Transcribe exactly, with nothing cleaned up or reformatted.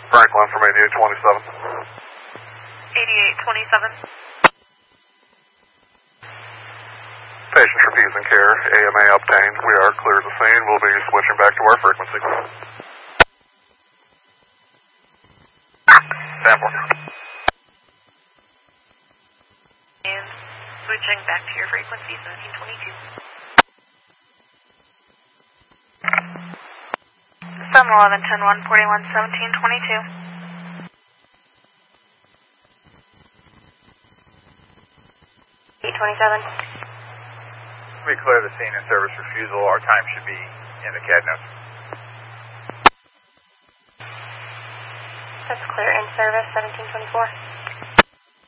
Franklin from eighty-eight twenty-seven. eighty-eight twenty-seven. Patient refusing care. A M A obtained. We are clear as a scene. We'll be switching back to our frequency. Sample. And switching back to your frequency, seventeen twenty-two. seven eleven ten one forty-one seventeen twenty-two. eight twenty-seven. We clear the scene and service refusal. Our time should be in the C A D notes. That's clear in service, seventeen twenty-four.